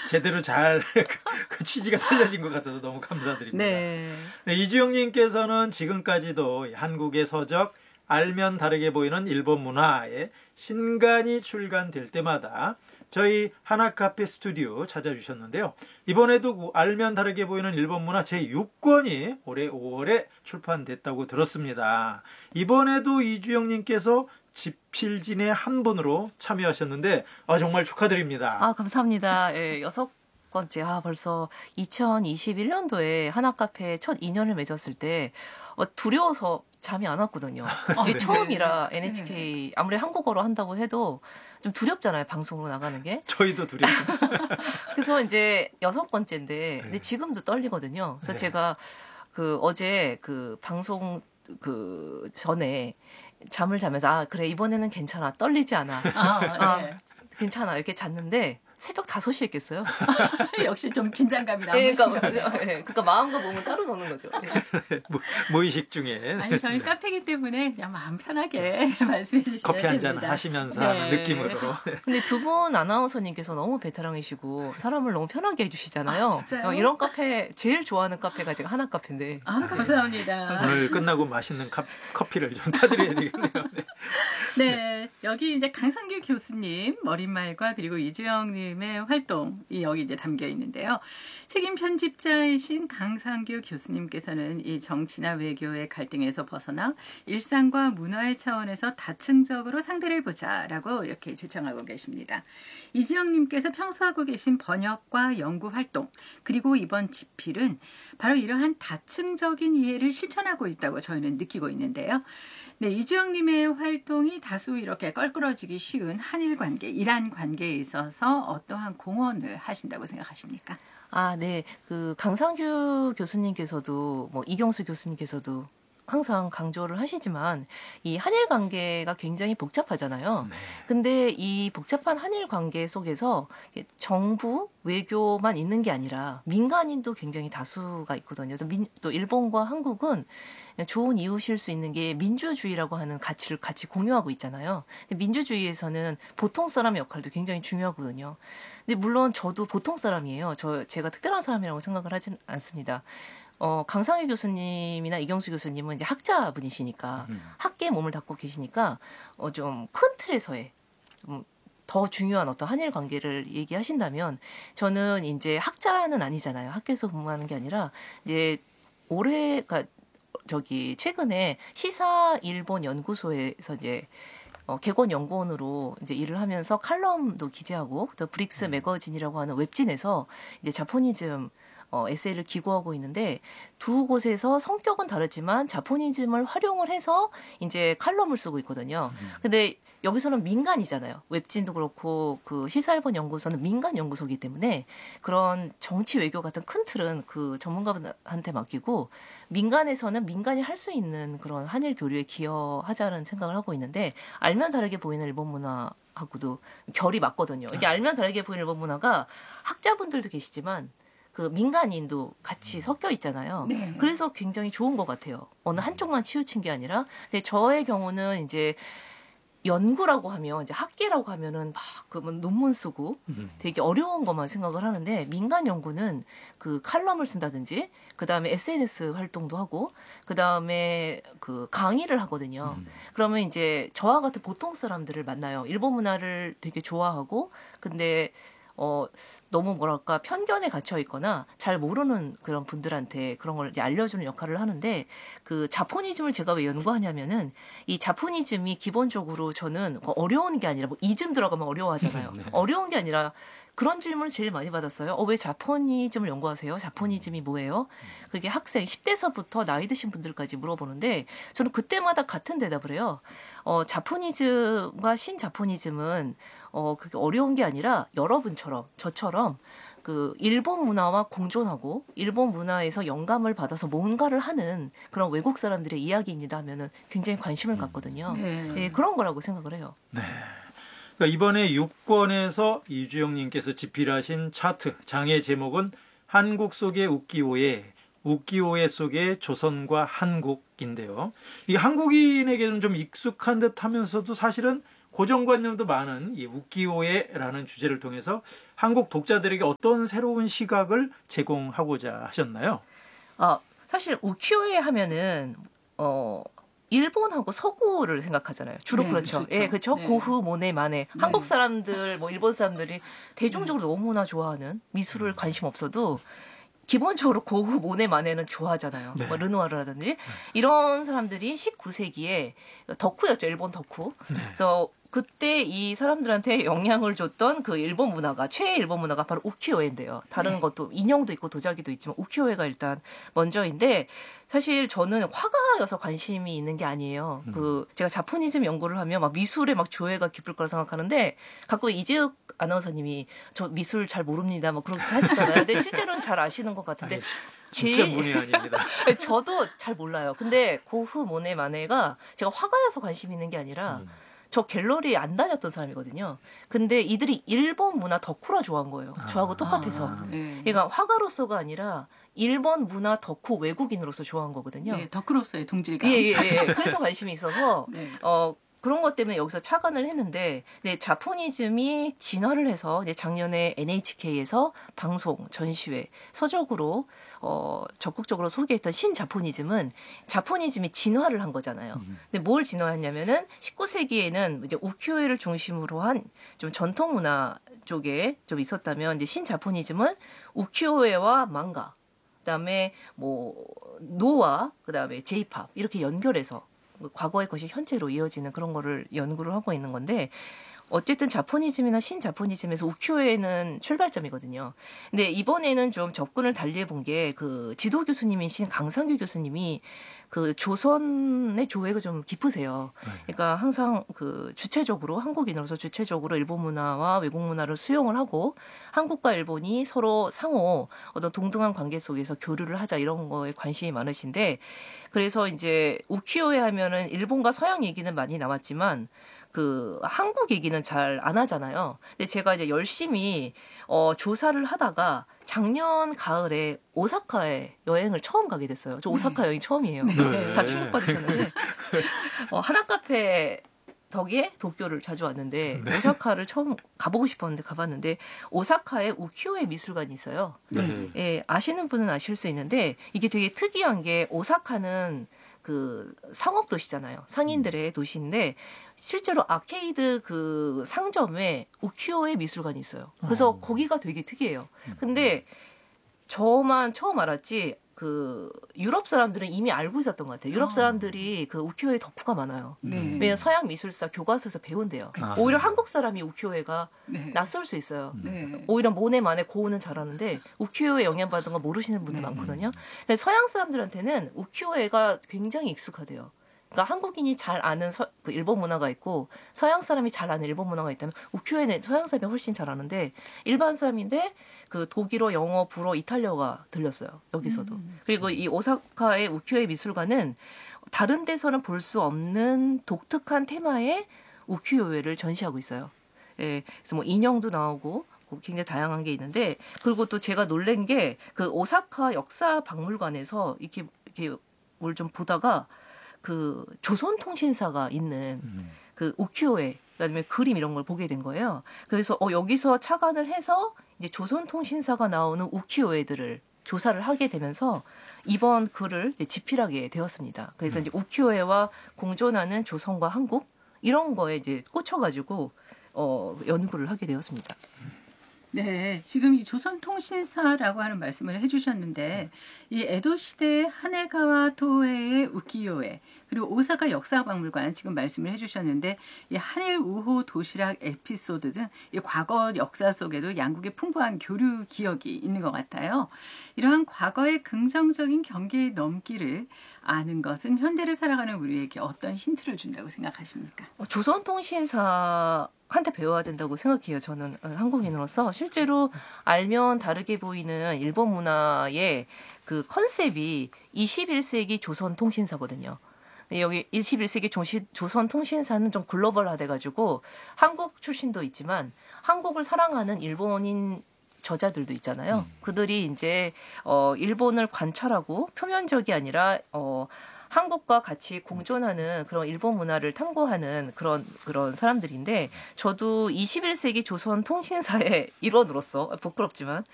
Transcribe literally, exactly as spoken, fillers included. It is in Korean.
제대로 잘 그 취지가 살려진 것 같아서 너무 감사드립니다. 네. 네, 이주영님께서는 지금까지도 한국의 서적 알면 다르게 보이는 일본 문화에 신간이 출간될 때마다 저희 하나카페 스튜디오 찾아주셨는데요. 이번에도 알면 다르게 보이는 일본 문화 제육 권이 올해 오월에 출판됐다고 들었습니다. 이번에도 이주영님께서 집필진의 한 분으로 참여하셨는데 아, 정말 축하드립니다. 아, 감사합니다. 예, 여섯 번째. 아, 벌써 이천이십일 년도에 하나카페 첫 인연을 맺었을 때 어, 두려워서 잠이 안 왔거든요. 이게 네. 처음이라 엔에이치케이 아무리 한국어로 한다고 해도 좀 두렵잖아요. 방송으로 나가는 게. 저희도 두렵습니다. 그래서 이제 여섯 번째인데 네. 근데 지금도 떨리거든요. 그래서 네. 제가 그 어제 그 방송 그 전에 잠을 자면서 아 그래 이번에는 괜찮아 떨리지 않아 아, 네. 아, 괜찮아 이렇게 잤는데 새벽 다섯 시에 깼어요. 역시 좀 긴장감이 네, 남으신가 그러니까, 봐요. 네, 그러니까 마음과 몸은 따로 노는 거죠. 네. 무, 무의식 중에 아니 저희 카페이기 때문에 그냥 마음 편하게 말씀해 주시면 커피 한 잔 됩니다. 하시면서 네. 하는 느낌으로. 근데 두 분 아나운서님께서 너무 베테랑이시고 사람을 너무 편하게 해주시잖아요. 아, 진짜요? 어, 이런 카페 제일 좋아하는 카페가 제가 하나 카페인데. 아, 감사합니다. 오늘 끝나고 맛있는 카, 커피를 좀 타드려야 되겠네요. 네. 네, 여기 이제 강상규 교수님 머릿말과 그리고 이주영님의 활동이 여기 이제 담겨 있는데요. 책임 편집자이신 강상규 교수님께서는 이 정치나 외교의 갈등에서 벗어나 일상과 문화의 차원에서 다층적으로 상대를 보자라고 이렇게 제청하고 계십니다. 이주영님께서 평소 하고 계신 번역과 연구 활동 그리고 이번 집필은 바로 이러한 다층적인 이해를 실천하고 있다고 저희는 느끼고 있는데요. 네, 이주영님의 활동이 다수 이렇게 껄끄러지기 쉬운 한일 관계, 이란 관계에 있어서 어떠한 공헌을 하신다고 생각하십니까? 아, 네. 그 강상규 교수님께서도 뭐 이경수 교수님께서도 항상 강조를 하시지만 이 한일 관계가 굉장히 복잡하잖아요. 네. 근데 이 복잡한 한일 관계 속에서 정부, 외교만 있는 게 아니라 민간인도 굉장히 다수가 있거든요. 그래서 민, 또 일본과 한국은 좋은 이웃일 수 있는 게 민주주의라고 하는 가치를 같이 공유하고 있잖아요. 근데 민주주의에서는 보통 사람의 역할도 굉장히 중요하거든요. 근데 물론 저도 보통 사람이에요. 저 제가 특별한 사람이라고 생각을 하진 않습니다. 어, 강상규 교수님이나 이경수 교수님은 이제 학자분이시니까 음. 학계에 몸을 닫고 계시니까 어, 좀 큰 틀에서의 좀 더 중요한 어떤 한일 관계를 얘기하신다면 저는 이제 학자는 아니잖아요. 학교에서 근무하는 게 아니라 이제 올해 그러니까 저기 최근에 시사 일본 연구소에서 이제 어, 개건 연구원으로 이제 일을 하면서 칼럼도 기재하고 또 브릭스 매거진이라고 하는 웹진에서 이제 자포니즘 어, 에세이를 기고하고 있는데 두 곳에서 성격은 다르지만 자포니즘을 활용을 해서 이제 칼럼을 쓰고 있거든요. 근데 여기서는 민간이잖아요. 웹진도 그렇고 그 시사일본 연구소는 민간 연구소이기 때문에 그런 정치 외교 같은 큰 틀은 그 전문가분한테 맡기고 민간에서는 민간이 할 수 있는 그런 한일 교류에 기여하자는 생각을 하고 있는데 알면 다르게 보이는 일본 문화 하고도 결이 맞거든요. 이게 알면 다르게 보이는 일본 문화가 학자분들도 계시지만 그 민간인도 같이 섞여 있잖아요. 네. 그래서 굉장히 좋은 것 같아요. 어느 한쪽만 치우친 게 아니라. 근데 저의 경우는 이제 연구라고 하면 이제 학계라고 하면은 막 그러면 논문 쓰고 되게 어려운 것만 생각을 하는데 민간 연구는 그 칼럼을 쓴다든지 그 다음에 에스엔에스 활동도 하고 그 다음에 그 강의를 하거든요. 음. 그러면 이제 저와 같은 보통 사람들을 만나요. 일본 문화를 되게 좋아하고 근데 어, 너무 뭐랄까 편견에 갇혀 있거나 잘 모르는 그런 분들한테 그런 걸 알려주는 역할을 하는데 그 자포니즘을 제가 왜 연구하냐면은 이 자포니즘이 기본적으로 저는 어려운 게 아니라 뭐 이즘 들어가면 어려워하잖아요. 네. 어려운 게 아니라 그런 질문을 제일 많이 받았어요. 어, 왜 자포니즘을 연구하세요? 자포니즘이 뭐예요? 그게 학생 십 대서부터 나이 드신 분들까지 물어보는데 저는 그때마다 같은 대답을 해요. 어, 자포니즘과 신자포니즘은 어, 그게 어려운 게 아니라 여러분처럼 저처럼 그 일본 문화와 공존하고 일본 문화에서 영감을 받아서 뭔가를 하는 그런 외국 사람들의 이야기입니다 하면은 굉장히 관심을 갖거든요. 네. 네, 그런 거라고 생각을 해요. 네. 그러니까 이번에 육 권에서 이주영님께서 집필하신 차트 장의 제목은 한국 속의 우키오에 우키오에 속의 조선과 한국인데요. 이 한국인에게는 좀 익숙한 듯하면서도 사실은 고정관념도 많은 이 우키요에라는 주제를 통해서 한국 독자들에게 어떤 새로운 시각을 제공하고자 하셨나요? 아, 사실 우키요에 하면은 어 일본하고 서구를 생각하잖아요. 주로 네, 그렇죠. 그렇죠. 예, 그렇죠. 네. 고흐, 모네, 마네. 네. 한국 사람들, 뭐 일본 사람들이 대중적으로 너무나 좋아하는 미술을 관심 없어도 기본적으로 고흐, 모네, 마네는 좋아하잖아요. 네. 뭐 르누아르라든지 이런 사람들이 십구 세기에 덕후였죠. 일본 덕후. 그래서 그때 이 사람들한테 영향을 줬던 그 일본 문화가 최애 일본 문화가 바로 우키요에인데요. 다른 네. 것도 인형도 있고 도자기도 있지만 우키요에가 일단 먼저인데 사실 저는 화가여서 관심이 있는 게 아니에요. 그 제가 자포니즘 연구를 하면 막 미술에 막 조예가 깊을 거라 생각하는데 가끔 이재욱 아나운서님이 저 미술 잘 모릅니다. 뭐 그렇게 하시잖아요. 근데 실제로는 잘 아시는 것 같은데 아니, 진짜 제- 문의 아닙니다. 저도 잘 몰라요. 근데 고흐, 모네, 마네가 제가 화가여서 관심 있는 게 아니라 음. 저 갤러리 안 다녔던 사람이거든요. 근데 이들이 일본 문화 덕후라 좋아한 거예요. 저하고 똑같아서. 아. 네. 그러니까 화가로서가 아니라 일본 문화 덕후 외국인으로서 좋아한 거거든요. 네, 덕후로서의 동질감. 예, 예, 예. 그래서 관심이 있어서 네. 어 그런 것 때문에 여기서 착안을 했는데 네, 자포니즘이 진화를 해서 이제 작년에 엔에이치케이에서 방송, 전시회, 서적으로 어, 적극적으로 소개했던 신자포니즘은 자포니즘이 진화를 한 거잖아요. 근데 뭘 진화했냐면은 십구 세기에는 이제 우키요에를 중심으로 한 좀 전통 문화 쪽에 좀 있었다면 이제 신자포니즘은 우키요에와 망가, 그다음에 뭐 노와 그다음에 제이팝 이렇게 연결해서 과거의 것이 현재로 이어지는 그런 거를 연구를 하고 있는 건데 어쨌든 자포니즘이나 신자포니즘에서 우키요에는 출발점이거든요. 근데 이번에는 좀 접근을 달리 해본 게 그 지도 교수님이신 강상규 교수님이 그 조선의 조예가 좀 깊으세요. 그러니까 항상 그 주체적으로 한국인으로서 주체적으로 일본 문화와 외국 문화를 수용을 하고 한국과 일본이 서로 상호 어떤 동등한 관계 속에서 교류를 하자 이런 거에 관심이 많으신데 그래서 이제 우키요에 하면은 일본과 서양 얘기는 많이 나왔지만 그 한국 얘기는 잘 안 하잖아요. 근데 제가 이제 열심히 어 조사를 하다가 작년 가을에 오사카에 여행을 처음 가게 됐어요. 저 오사카 여행 처음이에요. 네. 다 충격받으셨는데 어, 하나카페 덕에 도쿄를 자주 왔는데 오사카를 처음 가보고 싶었는데 가봤는데 오사카에 우키요에 미술관이 있어요. 네. 예, 아시는 분은 아실 수 있는데 이게 되게 특이한 게 오사카는 그 상업 도시잖아요. 상인들의 도시인데 실제로 아케이드 그 상점에 우키요에 미술관이 있어요. 그래서 어. 거기가 되게 특이해요. 근데 저만 처음 알았지 그 유럽 사람들은 이미 알고 있었던 것 같아요. 유럽 사람들이 그 우키요에 덕후가 많아요. 네. 왜냐면 서양 미술사 교과서에서 배운대요. 아. 오히려 한국 사람이 우키요에가 네. 낯설 수 있어요. 네. 오히려 모네 만에 고우는 잘하는데 우키요에 영향받은 거 모르시는 분들 네. 많거든요. 근데 서양 사람들한테는 우키요에가 굉장히 익숙하대요. 그러니까 한국인이 잘 아는 서, 그 일본 문화가 있고 서양 사람이 잘 아는 일본 문화가 있다면 우키요에는 서양 사람이 훨씬 잘 아는데 일반 사람인데 그 독일어, 영어, 불어, 이탈리아가 들렸어요. 여기서도. 음. 그리고 이 오사카의 우키요에 미술관은 다른 데서는 볼 수 없는 독특한 테마의 우키요에를 전시하고 있어요. 예, 그래서 뭐 인형도 나오고 굉장히 다양한 게 있는데 그리고 또 제가 놀란 게 그 오사카 역사 박물관에서 이렇게 이렇게 뭘 좀 보다가 그 조선통신사가 있는 그 우키요에 그다음에 그림 이런 걸 보게 된 거예요. 그래서 어 여기서 착안을 해서 이제 조선통신사가 나오는 우키요에들을 조사를 하게 되면서 이번 글을 이제 집필하게 되었습니다. 그래서 이제 우키요에와 공존하는 조선과 한국 이런 거에 이제 꽂혀가지고 어 연구를 하게 되었습니다. 네, 지금 이 조선통신사라고 하는 말씀을 해주셨는데 이 에도 시대 하네가와 토에의 우키요에 그리고 오사카 역사박물관 지금 말씀을 해주셨는데 이 한일 우호 도시락 에피소드 등 이 과거 역사 속에도 양국의 풍부한 교류 기억이 있는 것 같아요. 이러한 과거의 긍정적인 경계의 넘기를 아는 것은 현대를 살아가는 우리에게 어떤 힌트를 준다고 생각하십니까? 조선통신사 한테 배워야 된다고 생각해요. 저는 한국인으로서 실제로 알면 다르게 보이는 일본 문화의 그 컨셉이 이십일 세기 조선통신사거든요. 여기 이십일 세기 조선통신사는 좀 글로벌화돼가지고 한국 출신도 있지만 한국을 사랑하는 일본인 저자들도 있잖아요. 그들이 이제 어 일본을 관찰하고 표면적이 아니라 어 한국과 같이 공존하는 그런 일본 문화를 탐구하는 그런 그런 사람들인데 저도 이십일 세기 조선 통신사의 일원으로서 부끄럽지만